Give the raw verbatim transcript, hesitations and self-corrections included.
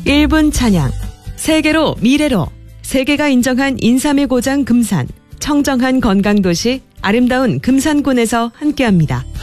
일 분 찬양. 세계로 미래로. 세계가 인정한 인삼의 고장 금산. 청정한 건강도시 아름다운 금산군에서 함께합니다.